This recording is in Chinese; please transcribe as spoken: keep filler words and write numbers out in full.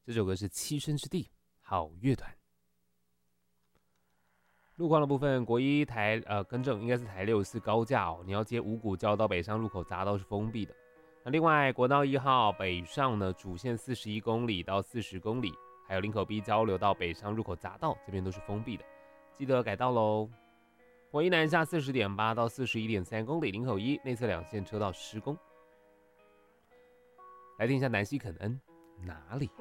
这首歌是栖身之地，好乐团。路况的部分，国一台呃更正应该是台六四高架哦，你要接五股交到北上入口匝道是封闭的。那另外国道一号北上呢，主线四十一公里到四十公里，还有林口 B 交流到北上入口匝道这边都是封闭的，记得改道喽。国一南下四十点八到四十一点三公里，林口一内侧两线车道施工。来听一下南西肯恩哪里。